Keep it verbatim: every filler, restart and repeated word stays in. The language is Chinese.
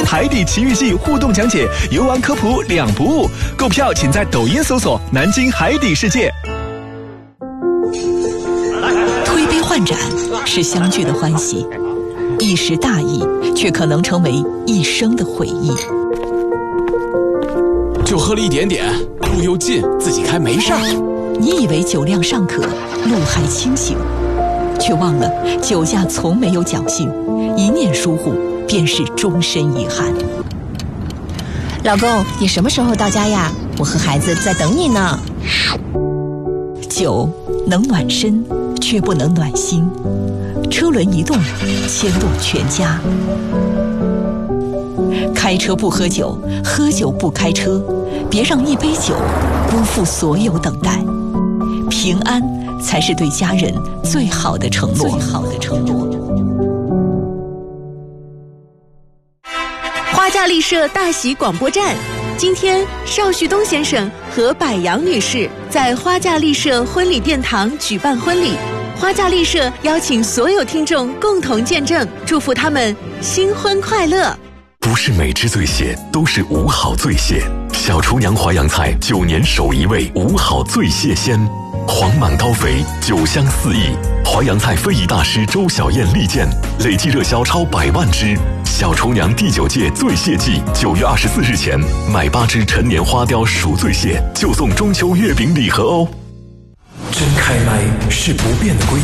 海底奇遇记互动讲解，游玩科普两不误。购票请在抖音搜索“南京海底世界”。 推杯换盏是相聚的欢喜，一时大意却可能成为一生的回忆。 就喝了一点点，路又近，自己开没事儿。 你以为酒量尚可，路还清醒，却忘了酒驾从没有侥幸，一念疏忽便是终身遗憾。 老公，你什么时候到家呀？我和孩子在等你呢。 酒能暖身，却不能暖心。车轮一动，牵动全家。开车不喝酒，喝酒不开车，别让一杯酒辜负所有等待。平安才是对家人最好的承诺。最好的承诺。 花架丽舍大喜广播站，今天邵旭东先生和柏杨女士在花架丽舍婚礼殿堂举办婚礼。花架丽舍邀请所有听众共同见证，祝福他们新婚快乐。 不是每只醉蟹都是五好醉蟹，小厨娘淮扬菜九年首一位五好醉蟹鲜，黄满高肥，酒香四溢。淮扬菜非遗大师周小燕力荐，累计热销超百万只。小厨娘第九届醉蟹季九月二十四日前买八只陈年花雕熟醉蟹，就送中秋月饼礼盒哦。 真开麦是不变的规